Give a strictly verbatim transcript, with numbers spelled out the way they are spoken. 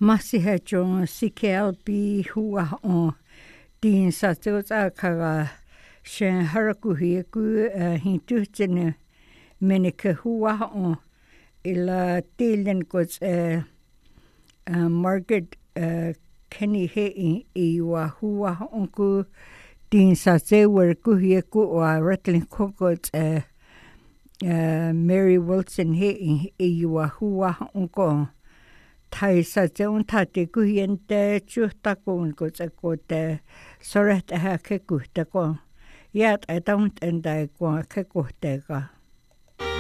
Masiha John Sikelpi hua on din sa tsa kara shen harakuhi ku hintutene menike hua on ila tilen kots Margaret Kenny he iwa hua on ku din sa tse wer ku hi ku wa rattling kokots Mary Wilson he iwa hua on ko tai sa tse on tate ku hiente chuhta kun ko tse ko te soret ha ke ku te ko yat I don't and I ko ke ko te ka